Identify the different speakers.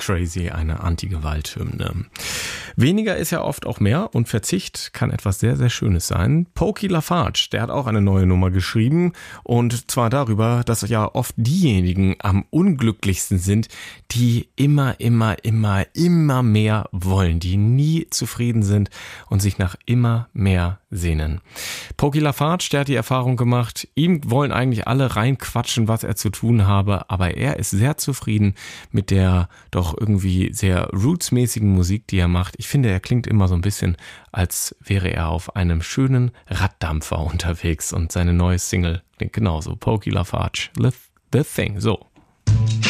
Speaker 1: Crazy, eine Anti-Gewalt-Hymne. Weniger ist ja oft auch mehr und Verzicht kann etwas sehr, sehr Schönes sein. Pokey LaFarge, der hat auch eine neue Nummer geschrieben und zwar darüber, dass ja oft diejenigen am unglücklichsten sind, die immer mehr wollen, die nie zufrieden sind und sich nach immer mehr sehnen. Pokey LaFarge, der hat die Erfahrung gemacht, ihm wollen eigentlich alle reinquatschen, was er zu tun habe, aber er ist sehr zufrieden mit der doch irgendwie sehr rootsmäßigen Musik, die er macht. Ich finde, er klingt immer so ein bisschen, als wäre er auf einem schönen Raddampfer unterwegs und seine neue Single klingt genauso. Pokey LaFarge, The Thing, so.